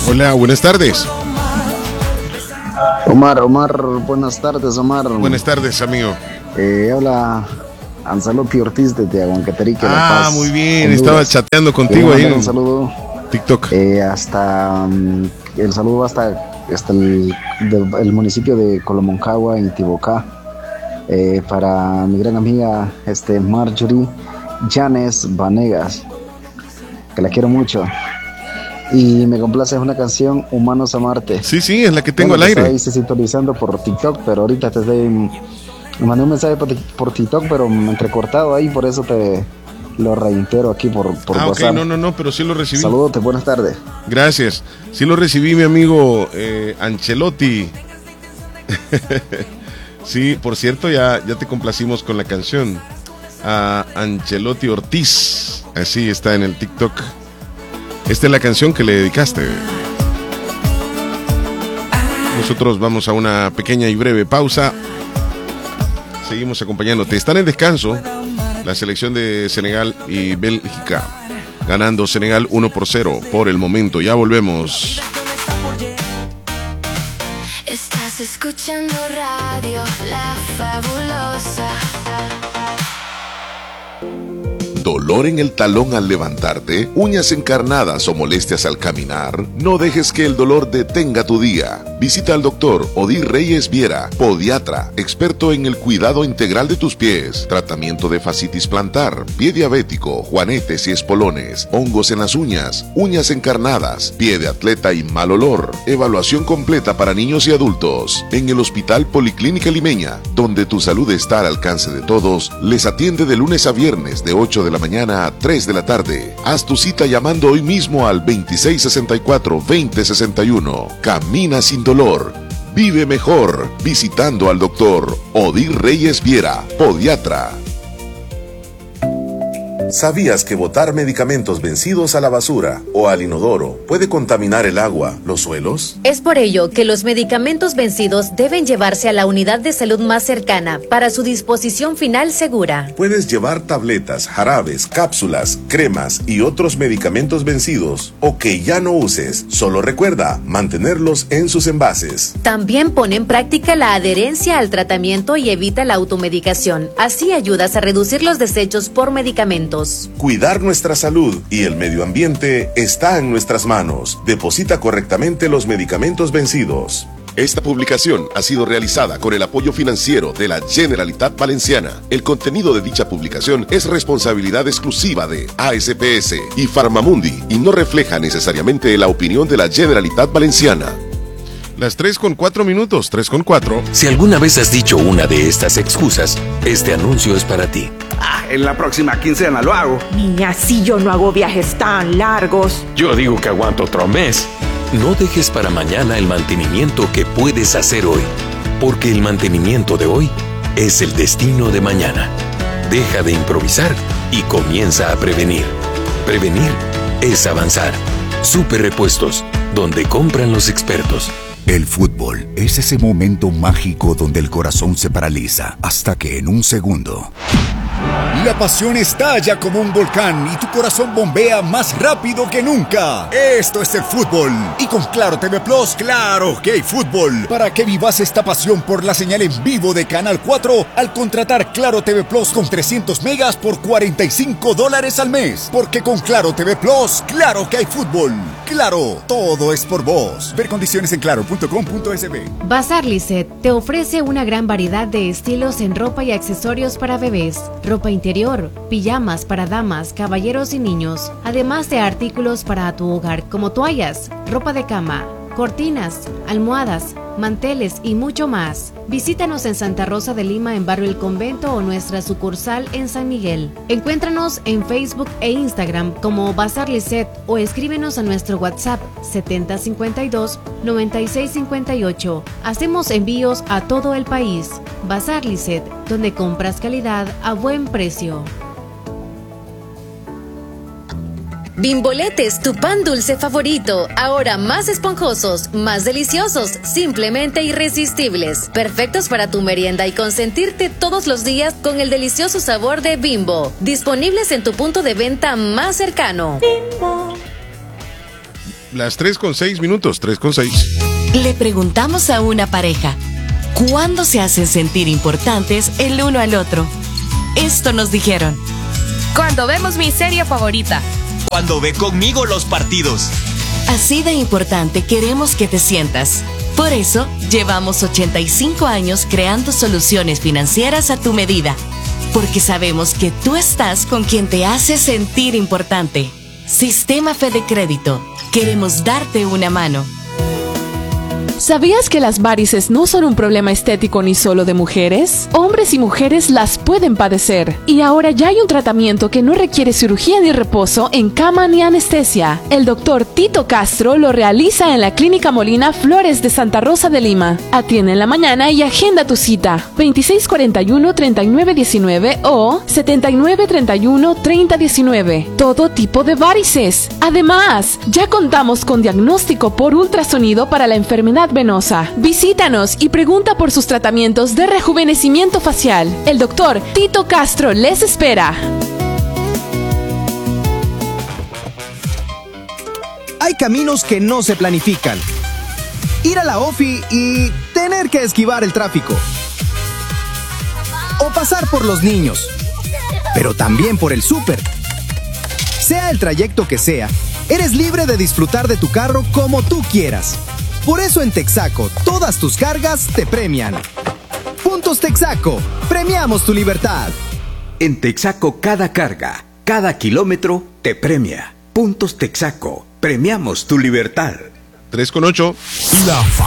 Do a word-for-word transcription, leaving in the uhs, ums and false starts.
Hola, buenas tardes. Omar, Omar, buenas tardes, Omar. Buenas tardes, amigo. Eh, habla Ancelotti Ortiz desde Aguancaterique, La Paz. Ah, muy bien, Honduras. estaba chateando contigo ahí en un saludo. TikTok. Eh, hasta um, el saludo hasta, hasta el, de, el municipio de Colomoncagua, en Tibocá, eh, para mi gran amiga este, Marjorie Janes Vanegas, que la quiero mucho. Y me complace una canción, Humanos a Marte. Sí, sí, es la que tengo bueno, al aire. Ahí se sintonizando por TikTok, pero ahorita te estoy... Me mandé un mensaje por, por TikTok, pero entrecortado ahí, por eso te lo reitero aquí por, por ah, WhatsApp. ok, no, no, no, pero sí lo recibí. Saludos, buenas tardes. Gracias. Sí lo recibí, mi amigo eh, Ancelotti. Sí, por cierto, ya, ya te complacimos con la canción. A Ancelotti Ortiz. Así está en el TikTok. Esta es la canción que le dedicaste. Nosotros vamos a una pequeña y breve pausa. Seguimos acompañándote. Están en descanso la selección de Senegal y Bélgica, ganando Senegal uno por cero por el momento. Ya volvemos. Estás escuchando radio La Fabulosa. ¿Dolor en el talón al levantarte? ¿Uñas encarnadas o molestias al caminar? No dejes que el dolor detenga tu día. Visita al doctor Odir Reyes Viera, podiatra, experto en el cuidado integral de tus pies, tratamiento de fascitis plantar, pie diabético, juanetes y espolones, hongos en las uñas, uñas encarnadas, pie de atleta y mal olor. Evaluación completa para niños y adultos. En el Hospital Policlínica Limeña, donde tu salud está al alcance de todos, les atiende de lunes a viernes de ocho de la mañana a tres de la tarde. Haz tu cita llamando hoy mismo al veintiséis sesenta y cuatro, veinte sesenta y uno. Camina sin dolor. Vive mejor visitando al doctor Odir Reyes Viera, podiatra. ¿Sabías que botar medicamentos vencidos a la basura o al inodoro puede contaminar el agua, los suelos? Es por ello que los medicamentos vencidos deben llevarse a la unidad de salud más cercana para su disposición final segura. Puedes llevar tabletas, jarabes, cápsulas, cremas y otros medicamentos vencidos o que ya no uses. Solo recuerda mantenerlos en sus envases. También pone en práctica la adherencia al tratamiento y evita la automedicación. Así ayudas a reducir los desechos por medicamentos. Cuidar nuestra salud y el medio ambiente está en nuestras manos. Deposita correctamente los medicamentos vencidos. Esta publicación ha sido realizada con el apoyo financiero de la Generalitat Valenciana. El contenido de dicha publicación es responsabilidad exclusiva de A S P S y Farmamundi y no refleja necesariamente la opinión de la Generalitat Valenciana. Las tres con cuatro minutos, tres con cuatro. Si alguna vez has dicho una de estas excusas, este anuncio es para ti. Ah, en la próxima quincena lo hago. Niña, si yo no hago viajes tan largos. Yo digo que aguanto otro mes. No dejes para mañana el mantenimiento que puedes hacer hoy, porque el mantenimiento de hoy es el destino de mañana. Deja de improvisar y comienza a prevenir. Prevenir es avanzar. Super Repuestos, donde compran los expertos. El fútbol es ese momento mágico donde el corazón se paraliza hasta que en un segundo la pasión estalla como un volcán y tu corazón bombea más rápido que nunca. Esto es el fútbol. Y con Claro T V Plus, claro que hay fútbol. Para que vivas esta pasión por la señal en vivo de Canal cuatro al contratar Claro T V Plus con trescientos megas por cuarenta y cinco dólares al mes. Porque con Claro T V Plus, claro que hay fútbol. Claro, todo es por vos. Ver condiciones en claro punto com punto es be. Bazar Lisset te ofrece una gran variedad de estilos en ropa y accesorios para bebés, ropa interior, pijamas para damas, caballeros y niños, además de artículos para tu hogar como toallas, ropa de cama, cortinas, almohadas, manteles y mucho más. Visítanos en Santa Rosa de Lima en Barrio El Convento o nuestra sucursal en San Miguel. Encuéntranos en Facebook e Instagram como Bazar Lisset o escríbenos a nuestro WhatsApp setenta cincuenta y dos, noventa y seis cincuenta y ocho. Hacemos envíos a todo el país. Bazar Lisset, donde compras calidad a buen precio. Bimboletes, tu pan dulce favorito, ahora más esponjosos, más deliciosos, simplemente irresistibles, perfectos para tu merienda y consentirte todos los días con el delicioso sabor de Bimbo, disponibles en tu punto de venta más cercano. Bimbo. Las tres con seis minutos, tres con seis. Le preguntamos a una pareja, ¿cuándo se hacen sentir importantes el uno al otro? Esto nos dijeron. Cuando vemos mi serie favorita. Cuando ve conmigo los partidos. Así de importante queremos que te sientas. Por eso, llevamos ochenta y cinco años creando soluciones financieras a tu medida. Porque sabemos que tú estás con quien te hace sentir importante. Sistema Fede Crédito. Queremos darte una mano. ¿Sabías que las varices no son un problema estético ni solo de mujeres? Hombres y mujeres las pueden padecer. Y ahora ya hay un tratamiento que no requiere cirugía ni reposo en cama ni anestesia. El doctor Tito Castro lo realiza en la Clínica Molina Flores de Santa Rosa de Lima. Atiende en la mañana y agenda tu cita. veintiséis cuarenta y uno, treinta y nueve diecinueve o setenta y nueve treinta y uno, treinta diecinueve. Todo tipo de varices. Además, ya contamos con diagnóstico por ultrasonido para la enfermedad venosa. Visítanos y pregunta por sus tratamientos de rejuvenecimiento facial. El doctor Tito Castro les espera. Hay caminos que no se planifican. Ir a la ofi y tener que esquivar el tráfico. O pasar por los niños. Pero también por el súper. Sea el trayecto que sea, eres libre de disfrutar de tu carro como tú quieras. Por eso en Texaco, todas tus cargas te premian. Puntos Texaco, premiamos tu libertad. En Texaco, cada carga, cada kilómetro te premia. Puntos Texaco, premiamos tu libertad. tres con ocho. La